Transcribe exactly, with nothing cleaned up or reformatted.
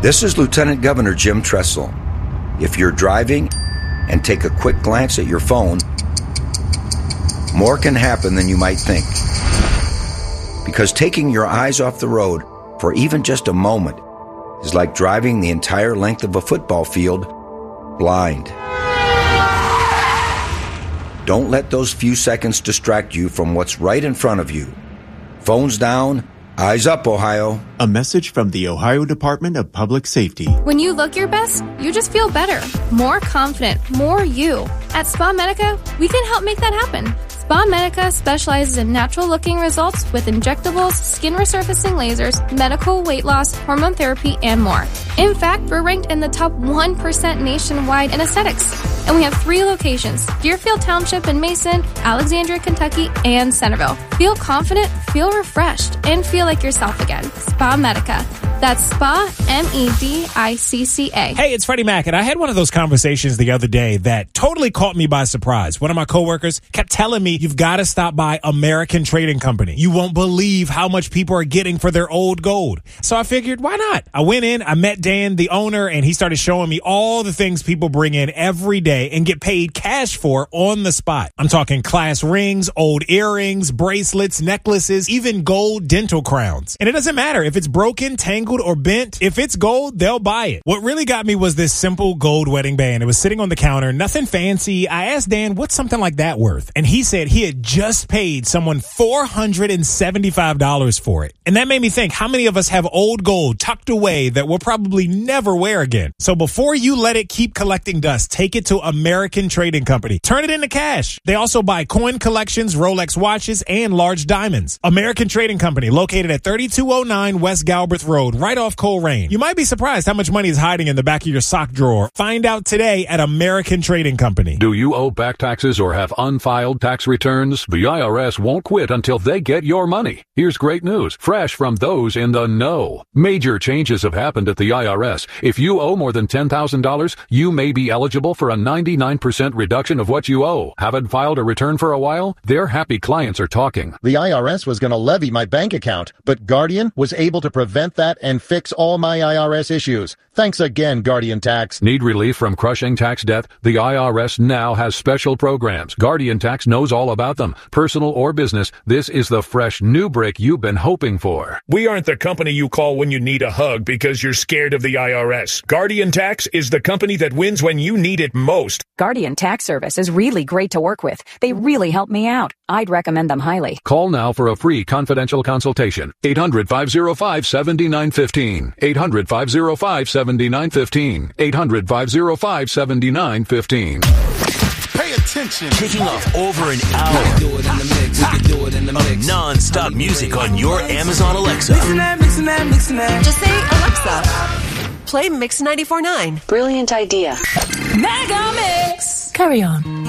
This is Lieutenant Governor Jim Tressel. If you're driving and take a quick glance at your phone, more can happen than you might think. Because taking your eyes off the road for even just a moment is like driving the entire length of a football field blind. Don't let those few seconds distract you from what's right in front of you. Phones down, eyes up, Ohio. A message from the Ohio Department of Public Safety. When you look your best, you just feel better, more confident, more you. At Spa Medica, we can help make that happen. Spa Medica specializes in natural-looking results with injectables, skin resurfacing lasers, medical weight loss, hormone therapy, and more. In fact, we're ranked in the top one percent nationwide in aesthetics. And we have three locations: Deerfield Township in Mason, Alexandria, Kentucky, and Centerville. Feel confident, feel refreshed, and feel like yourself again. Spa Medica. That's Spa, M E D I C C A. Hey, it's Freddie Mac, and I had one of those conversations the other day that totally caught me by surprise. One of my coworkers kept telling me, you've got to stop by American Trading Company. You won't believe how much people are getting for their old gold. So I figured, why not? I went in, I met Dan, the owner, and he started showing me all the things people bring in every day and get paid cash for on the spot. I'm talking class rings, old earrings, bracelets, necklaces, even gold dental crowns. And it doesn't matter if it's broken, tangled, or bent. If it's gold, they'll buy it. What really got me was this simple gold wedding band. It was sitting on the counter, nothing fancy. I asked Dan, what's something like that worth? And he said he had just paid someone four hundred seventy-five dollars for it. And that made me think, how many of us have old gold tucked away that we'll probably never wear again? So before you let it keep collecting dust, take it to American Trading Company. Turn it into cash. They also buy coin collections, Rolex watches, and large diamonds. American Trading Company, located at thirty-two oh nine West Galbraith Road, right off Coleraine. You might be surprised how much money is hiding in the back of your sock drawer. Find out today at American Trading Company. Do you owe back taxes or have unfiled tax returns? The I R S won't quit until they get your money. Here's great news, fresh from those in the know. Major changes have happened at the I R S. If you owe more than ten thousand dollars, you may be eligible for a ninety-nine percent reduction of what you owe. Haven't filed a return for a while? Their happy clients are talking. The I R S was going to levy my bank account, but Guardian was able to prevent that and fix all my I R S issues. Thanks again, Guardian Tax. Need relief from crushing tax debt? The I R S now has special programs. Guardian Tax knows all about them. Personal or business, this is the fresh new break you've been hoping for. We aren't the company you call when you need a hug because you're scared of the I R S. Guardian Tax is the company that wins when you need it most. Guardian Tax Service is really great to work with. They really help me out. I'd recommend them highly. Call now for a free confidential consultation. eight hundred, five oh five, seven nine one five. eight hundred, five oh five, seven nine one five. eight hundred, five oh five, seven nine one five. Pay attention. Kicking off over an hour do it in the mix. We can do it in the mix. of non-stop music on your Amazon Alexa. Mixing that, mixing that, mixing that. Just say, Alexa, play Mix ninety-four point nine. Brilliant idea. Mega Mix. Carry on.